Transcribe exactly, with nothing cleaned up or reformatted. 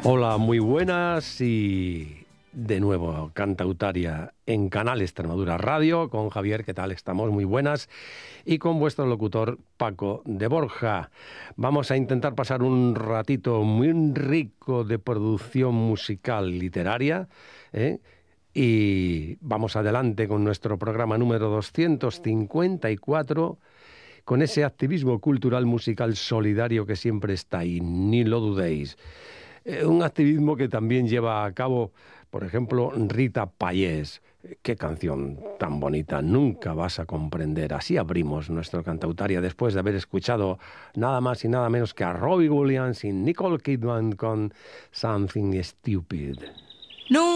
Hola, muy buenas y de nuevo Cantautaria en Canal Extremadura Radio con Javier, ¿qué tal? Estamos muy buenas y con vuestro locutor Paco de Borja. Vamos a intentar pasar un ratito muy rico de producción musical literaria, ¿eh? Y vamos adelante con nuestro programa número doscientos cincuenta y cuatro, con ese activismo cultural musical solidario que siempre está ahí, ni lo dudéis. Eh, un activismo que también lleva a cabo, por ejemplo, Rita Payés. Qué canción tan bonita, nunca vas a comprender. Así abrimos nuestro Cantautaria después de haber escuchado nada más y nada menos que a Robbie Williams y Nicole Kidman con Something Stupid. No.